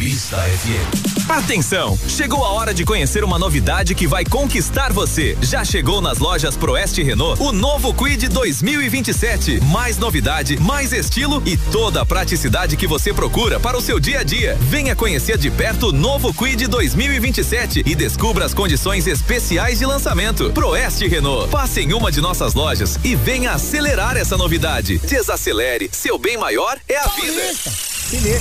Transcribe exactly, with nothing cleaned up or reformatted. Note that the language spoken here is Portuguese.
Paulista F M. Atenção! Chegou a hora de conhecer uma novidade que vai conquistar você. Já chegou nas lojas Proeste Renault o novo Kwid dois mil e vinte e sete. Mais novidade, mais estilo e toda a praticidade que você procura para o seu dia a dia. Venha conhecer de perto o novo Kwid dois mil e vinte e sete e descubra as condições especiais de lançamento. Proeste Renault. Passe em uma de nossas lojas e venha acelerar essa novidade. Desacelere. Seu bem maior é a vida. Beleza.